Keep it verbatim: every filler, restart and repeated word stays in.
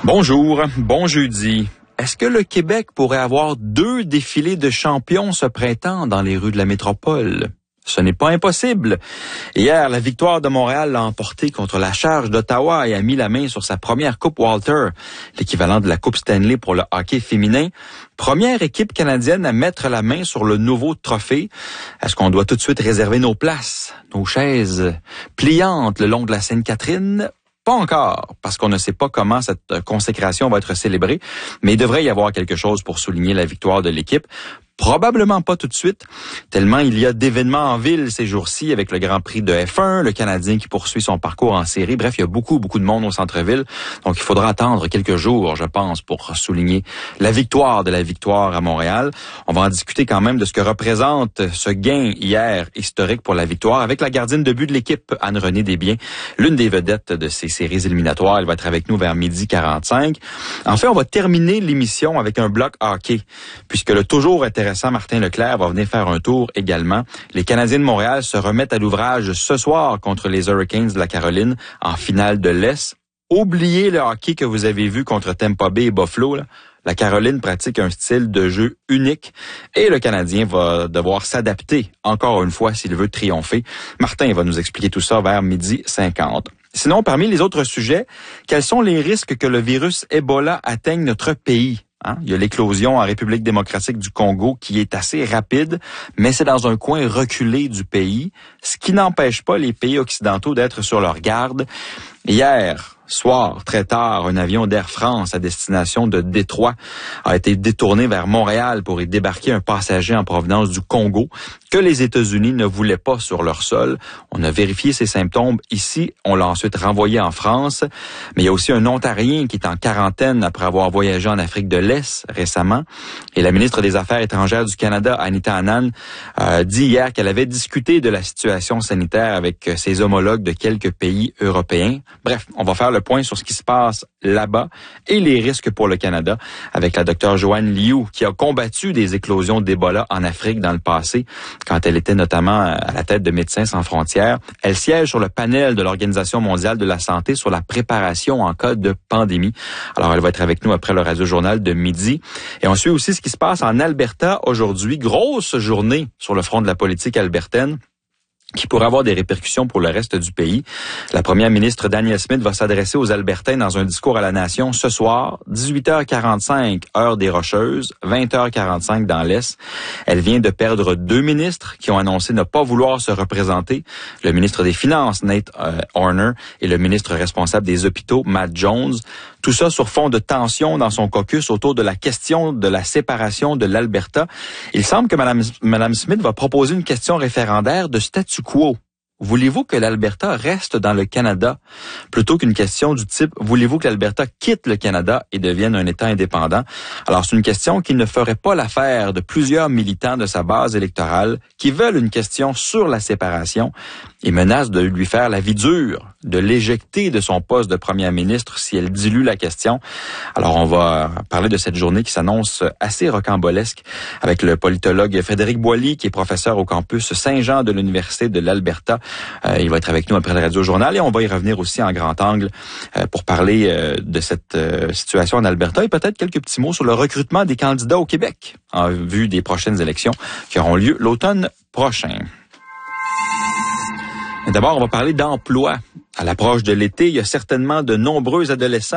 Bonjour, bon jeudi. Est-ce que le Québec pourrait avoir deux défilés de champions ce printemps dans les rues de la métropole? Ce n'est pas impossible. Hier, la victoire de Montréal l'a emporté contre la charge d'Ottawa et a mis la main sur sa première Coupe Walter, l'équivalent de la Coupe Stanley pour le hockey féminin. Première équipe canadienne à mettre la main sur le nouveau trophée. Est-ce qu'on doit tout de suite réserver nos places, nos chaises pliantes le long de la Sainte-Catherine? Pas encore, parce qu'on ne sait pas comment cette consécration va être célébrée, mais il devrait y avoir quelque chose pour souligner la victoire de l'équipe. Probablement pas tout de suite, tellement il y a d'événements en ville ces jours-ci avec le Grand Prix de F un, le Canadien qui poursuit son parcours en série. Bref, il y a beaucoup, beaucoup de monde au centre-ville. Donc, il faudra attendre quelques jours, je pense, pour souligner la victoire de la victoire à Montréal. On va en discuter quand même de ce que représente ce gain hier historique pour la victoire avec la gardienne de but de l'équipe, Anne-Renée Desbiens, l'une des vedettes de ces séries éliminatoires. Elle va être avec nous vers midi quarante-cinq. En fait, on va terminer l'émission avec un bloc hockey, puisque le toujours intéressant Martin Leclerc va venir faire un tour également. Les Canadiens de Montréal se remettent à l'ouvrage ce soir contre les Hurricanes de la Caroline en finale de l'Est. Oubliez le hockey que vous avez vu contre Tampa Bay et Buffalo, là. La Caroline pratique un style de jeu unique et le Canadien va devoir s'adapter encore une fois s'il veut triompher. Martin va nous expliquer tout ça vers midi cinquante. Sinon, parmi les autres sujets, quels sont les risques que le virus Ebola atteigne notre pays? Hein? Il y a l'éclosion en République démocratique du Congo qui est assez rapide, mais c'est dans un coin reculé du pays, ce qui n'empêche pas les pays occidentaux d'être sur leur garde. Hier soir, très tard, un avion d'Air France à destination de Détroit a été détourné vers Montréal pour y débarquer un passager en provenance du Congo que les États-Unis ne voulaient pas sur leur sol. On a vérifié ses symptômes ici, on l'a ensuite renvoyé en France. Mais il y a aussi un Ontarien qui est en quarantaine après avoir voyagé en Afrique de l'Est récemment. Et la ministre des Affaires étrangères du Canada, Anita Anand, a dit hier qu'elle avait discuté de la situation sanitaire avec ses homologues de quelques pays européens. Bref, on va faire le point sur ce qui se passe là-bas et les risques pour le Canada avec la docteure Joanne Liu qui a combattu des éclosions d'Ebola en Afrique dans le passé quand elle était notamment à la tête de Médecins sans frontières. Elle siège sur le panel de l'Organisation mondiale de la santé sur la préparation en cas de pandémie. Alors, elle va être avec nous après le radio-journal de midi. Et on suit aussi ce qui se passe en Alberta aujourd'hui. Grosse journée sur le front de la politique albertaine qui pourrait avoir des répercussions pour le reste du pays. La première ministre Danielle Smith va s'adresser aux Albertains dans un discours à la nation ce soir, dix-huit heures quarante-cinq, heure des Rocheuses, vingt heures quarante-cinq dans l'Est. Elle vient de perdre deux ministres qui ont annoncé ne pas vouloir se représenter, le ministre des Finances, Nate euh, Horner, et le ministre responsable des hôpitaux, Matt Jones. Tout ça sur fond de tension dans son caucus autour de la question de la séparation de l'Alberta. Il semble que Mme, Mme Smith va proposer une question référendaire de statu quo. Voulez-vous que l'Alberta reste dans le Canada? Plutôt qu'une question du type, voulez-vous que l'Alberta quitte le Canada et devienne un État indépendant? Alors, c'est une question qui ne ferait pas l'affaire de plusieurs militants de sa base électorale qui veulent une question sur la séparation et menacent de lui faire la vie dure, de l'éjecter de son poste de première ministre si elle dilue la question. Alors, on va parler de cette journée qui s'annonce assez rocambolesque avec le politologue Frédéric Boilly, qui est professeur au campus Saint-Jean de l'Université de l'Alberta. Euh, il va être avec nous après le radio-journal et on va y revenir aussi en grand angle euh, pour parler euh, de cette euh, situation en Alberta et peut-être quelques petits mots sur le recrutement des candidats au Québec en vue des prochaines élections qui auront lieu l'automne prochain. D'abord, on va parler d'emploi. À l'approche de l'été, il y a certainement de nombreux adolescents